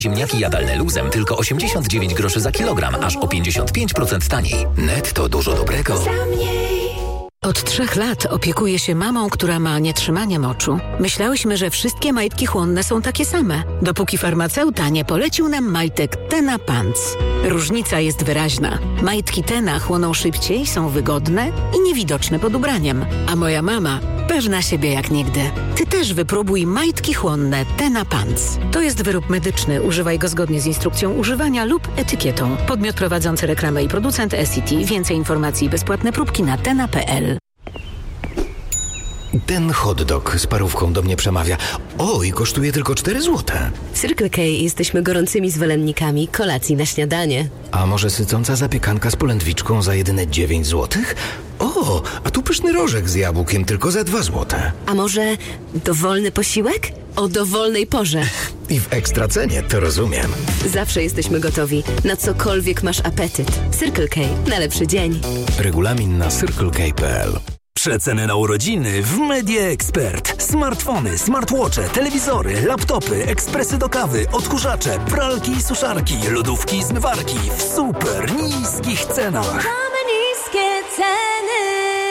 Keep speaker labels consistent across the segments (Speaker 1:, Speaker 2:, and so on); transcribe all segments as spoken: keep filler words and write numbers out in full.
Speaker 1: Ziemniaki jadalne luzem tylko osiemdziesiąt dziewięć groszy za kilogram, aż o pięćdziesiąt pięć procent taniej. Netto dużo dobrego.
Speaker 2: Od trzech lat opiekuję się mamą, która ma nietrzymanie moczu. Myślałyśmy, że wszystkie majtki chłonne są takie same, dopóki farmaceuta nie polecił nam majtek Tena Pants. Różnica jest wyraźna. Majtki Tena chłoną szybciej, są wygodne i niewidoczne pod ubraniem. A moja mama pewna siebie jak nigdy. Ty też wypróbuj majtki chłonne Tena Pants. To jest wyrób medyczny. Używaj go zgodnie z instrukcją używania lub etykietą. Podmiot prowadzący reklamę i producent S C T. Więcej informacji i bezpłatne próbki na tena kropka p l.
Speaker 3: Ten hot dog z parówką do mnie przemawia. Oj, kosztuje tylko cztery złote.
Speaker 4: Circle K jesteśmy gorącymi zwolennikami kolacji na śniadanie.
Speaker 3: A może sycąca zapiekanka z polędwiczką za jedyne dziewięć złotych? O, a tu pyszny rożek z jabłkiem tylko za dwa złote.
Speaker 4: A może dowolny posiłek? O dowolnej porze.
Speaker 3: I w ekstra cenie, to rozumiem.
Speaker 4: Zawsze jesteśmy gotowi, na cokolwiek masz apetyt. Circle K, na lepszy dzień.
Speaker 3: Regulamin na circle k kropka p l.
Speaker 5: Przeceny na urodziny w Media Expert. Smartfony, smartwatche, telewizory, laptopy, ekspresy do kawy, odkurzacze, pralki i suszarki, lodówki i zmywarki w super niskich cenach.
Speaker 6: Mamy niskie ceny.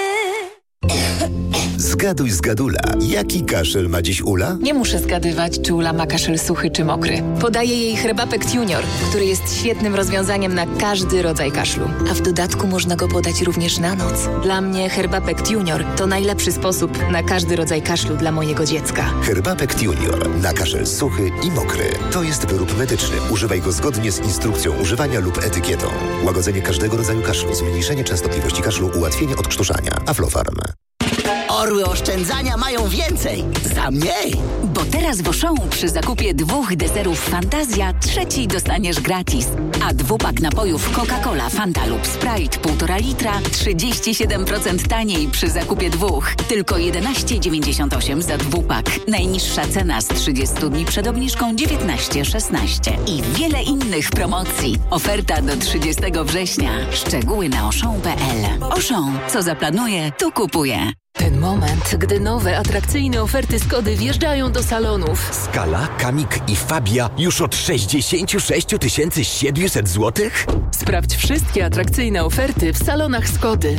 Speaker 7: Zgaduj z Gadula. Jaki kaszel ma dziś Ula?
Speaker 8: Nie muszę zgadywać, czy Ula ma kaszel suchy czy mokry. Podaję jej Herbapekt Junior, który jest świetnym rozwiązaniem na każdy rodzaj kaszlu. A w dodatku można go podać również na noc. Dla mnie Herbapekt Junior to najlepszy sposób na każdy rodzaj kaszlu dla mojego dziecka.
Speaker 7: Herbapekt Junior na kaszel suchy i mokry. To jest wyrób medyczny. Używaj go zgodnie z instrukcją używania lub etykietą. Łagodzenie każdego rodzaju kaszlu, zmniejszenie częstotliwości kaszlu, ułatwienie odkrztuszania. Aflofarm.
Speaker 9: Orły oszczędzania mają więcej za mniej.
Speaker 10: Bo teraz w Auchan przy zakupie dwóch deserów Fantazja trzeci dostaniesz gratis. A dwupak napojów Coca-Cola, Fanta lub Sprite półtora litra trzydzieści siedem procent taniej przy zakupie dwóch. Tylko jedenaście dziewięćdziesiąt osiem za dwupak. Najniższa cena z trzydziestu dni przed obniżką dziewiętnaście szesnaście. I wiele innych promocji. Oferta do trzydziestego września. Szczegóły na auchan kropka p l. Auchan. Co zaplanuje, to kupuje.
Speaker 11: Ten moment, gdy nowe, atrakcyjne oferty Skody wjeżdżają do salonów.
Speaker 12: Skala, Kamik i Fabia już od sześćdziesiąt sześć tysięcy siedemset złotych?
Speaker 11: Sprawdź wszystkie atrakcyjne oferty w salonach Skody.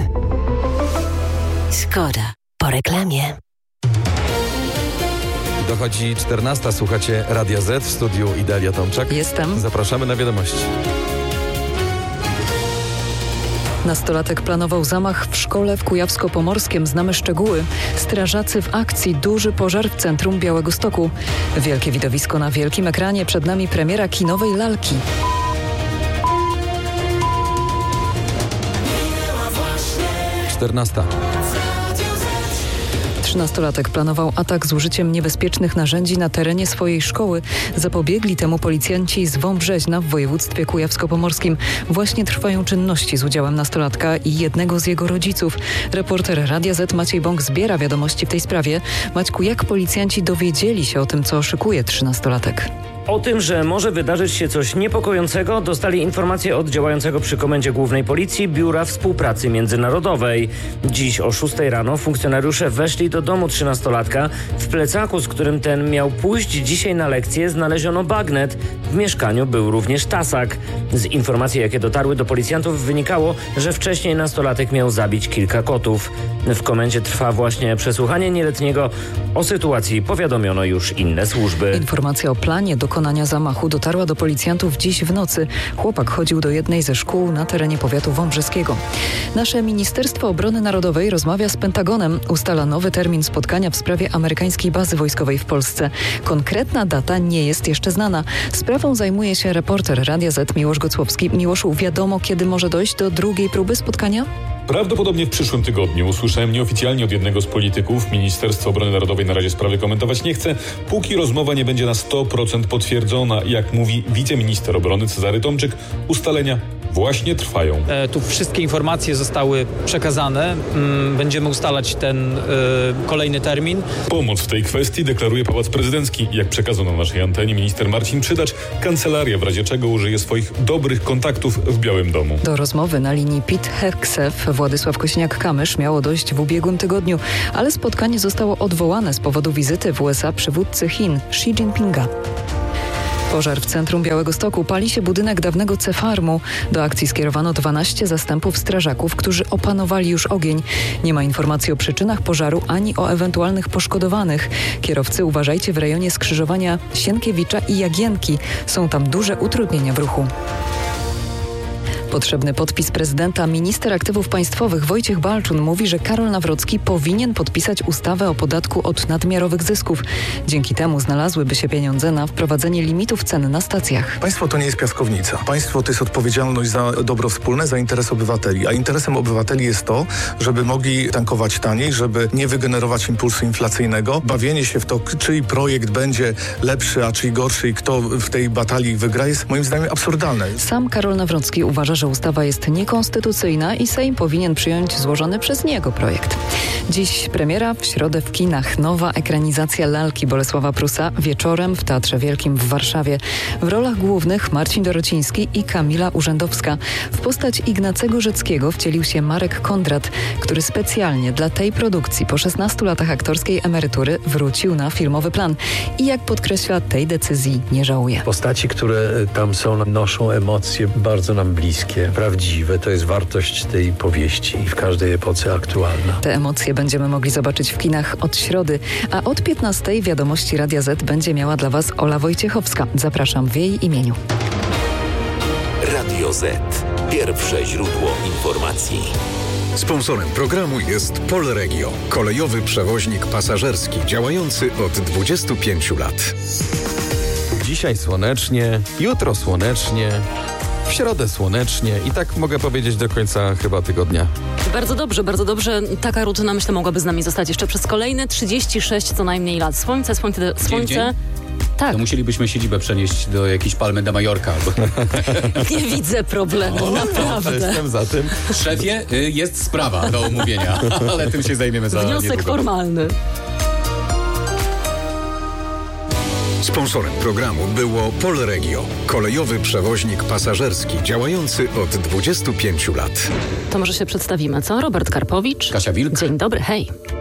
Speaker 4: Skoda. Po reklamie.
Speaker 13: Dochodzi czternasta, słuchacie Radia Z, w studiu Idalia Tomczak.
Speaker 11: Jestem.
Speaker 13: Zapraszamy na wiadomości.
Speaker 11: Nastolatek planował zamach w szkole w Kujawsko-Pomorskiem. Znamy szczegóły. Strażacy w akcji. Duży pożar w centrum Białegostoku. Wielkie widowisko na wielkim ekranie. Przed nami premiera kinowej lalki.
Speaker 13: czternasta.
Speaker 11: Trzynastolatek planował atak z użyciem niebezpiecznych narzędzi na terenie swojej szkoły. Zapobiegli temu policjanci z Wąbrzeźna w województwie kujawsko-pomorskim. Właśnie trwają czynności z udziałem nastolatka i jednego z jego rodziców. Reporter Radia Z Maciej Bąk zbiera wiadomości w tej sprawie. Maćku, jak policjanci dowiedzieli się o tym, co szykuje trzynastolatek?
Speaker 14: O tym, że może wydarzyć się coś niepokojącego, dostali informację od działającego przy Komendzie Głównej Policji Biura Współpracy Międzynarodowej. Dziś o szóstej rano funkcjonariusze weszli do domu trzynastolatka. W plecaku, z którym ten miał pójść dzisiaj na lekcję, znaleziono bagnet. W mieszkaniu był również tasak. Z informacji, jakie dotarły do policjantów, wynikało, że wcześniej nastolatek miał zabić kilka kotów. W komendzie trwa właśnie przesłuchanie nieletniego. O sytuacji powiadomiono już inne służby.
Speaker 11: Informacja o planie dokonania zamachu dotarła do policjantów dziś w nocy. Chłopak chodził do jednej ze szkół na terenie powiatu wąbrzeskiego. Nasze Ministerstwo Obrony Narodowej rozmawia z Pentagonem. Ustala nowy termin spotkania w sprawie amerykańskiej bazy wojskowej w Polsce. Konkretna data nie jest jeszcze znana. Sprawą zajmuje się reporter Radia Z Miłosz Gocłowski. Miłoszu, wiadomo, kiedy może dojść do drugiej próby spotkania?
Speaker 15: Prawdopodobnie w przyszłym tygodniu. Usłyszałem nieoficjalnie od jednego z polityków. Ministerstwo Obrony Narodowej na razie sprawy komentować nie chce, póki rozmowa nie będzie na sto procent potwierdzona. Jak mówi wiceminister obrony Cezary Tomczyk, ustalenia właśnie trwają.
Speaker 16: E, tu wszystkie informacje zostały przekazane. Mm, będziemy ustalać ten e, kolejny termin.
Speaker 15: Pomoc w tej kwestii deklaruje Pałac Prezydencki. Jak przekazał na naszej antenie minister Marcin Przydacz, kancelaria w razie czego użyje swoich dobrych kontaktów w Białym Domu.
Speaker 11: Do rozmowy na linii Pete Hegseth Władysław Kosiniak-Kamysz miało dojść w ubiegłym tygodniu, ale spotkanie zostało odwołane z powodu wizyty w U S A przywódcy Chin Xi Jinpinga. Pożar w centrum Białegostoku. Pali się budynek dawnego Cefarmu. Do akcji skierowano dwanaście zastępów strażaków, którzy opanowali już ogień. Nie ma informacji o przyczynach pożaru ani o ewentualnych poszkodowanych. Kierowcy, uważajcie w rejonie skrzyżowania Sienkiewicza i Jagienki. Są tam duże utrudnienia w ruchu. Potrzebny podpis prezydenta. Minister aktywów państwowych Wojciech Balczun mówi, że Karol Nawrocki powinien podpisać ustawę o podatku od nadmiarowych zysków. Dzięki temu znalazłyby się pieniądze na wprowadzenie limitów cen na stacjach.
Speaker 17: Państwo to nie jest piaskownica. Państwo to jest odpowiedzialność za dobro wspólne, za interes obywateli. A interesem obywateli jest to, żeby mogli tankować taniej, żeby nie wygenerować impulsu inflacyjnego. Bawienie się w to, czyj projekt będzie lepszy, a czyj gorszy i kto w tej batalii wygra, jest moim zdaniem absurdalne.
Speaker 11: Sam Karol Nawrocki uważa, że ustawa jest niekonstytucyjna i Sejm powinien przyjąć złożony przez niego projekt. Dziś premiera, w środę w kinach nowa ekranizacja lalki Bolesława Prusa wieczorem w Teatrze Wielkim w Warszawie. W rolach głównych Marcin Dorociński i Kamila Urzędowska. W postać Ignacego Rzeckiego wcielił się Marek Kondrat, który specjalnie dla tej produkcji po szesnastu latach aktorskiej emerytury wrócił na filmowy plan. I jak podkreśla, tej decyzji nie żałuje.
Speaker 18: Postaci, które tam są, noszą emocje bardzo nam bliskie, prawdziwe. To jest wartość tej powieści i w każdej epoce aktualna.
Speaker 11: Te emocje będziemy mogli zobaczyć w kinach od środy, a od piętnastej wiadomości Radia Z będzie miała dla Was Ola Wojciechowska. Zapraszam w jej imieniu.
Speaker 19: Radio Z. Pierwsze źródło informacji.
Speaker 20: Sponsorem programu jest Polregio, kolejowy przewoźnik pasażerski działający od dwudziestu pięciu lat.
Speaker 13: Dzisiaj słonecznie, jutro słonecznie, w środę słonecznie i tak mogę powiedzieć do końca chyba tygodnia.
Speaker 21: Bardzo dobrze, bardzo dobrze. Taka rutyna, myślę, mogłaby z nami zostać jeszcze przez kolejne trzydzieści sześć co najmniej lat. Słońce, słońce, słońce.
Speaker 22: Dzień, dzień.
Speaker 21: Tak.
Speaker 22: To musielibyśmy siedzibę przenieść do jakiejś Palmy de Mallorca. Albo...
Speaker 21: Nie widzę problemu, o, naprawdę.
Speaker 13: Jestem za tym.
Speaker 22: Szefie, y, jest sprawa do omówienia, ale tym się zajmiemy za
Speaker 21: Wniosek
Speaker 22: niedługo.
Speaker 21: formalny.
Speaker 20: Sponsorem programu było Polregio, kolejowy przewoźnik pasażerski działający od dwudziestu pięciu lat.
Speaker 21: To może się przedstawimy, co? Robert Karpowicz.
Speaker 22: Kasia Wilk.
Speaker 21: Dzień dobry, hej.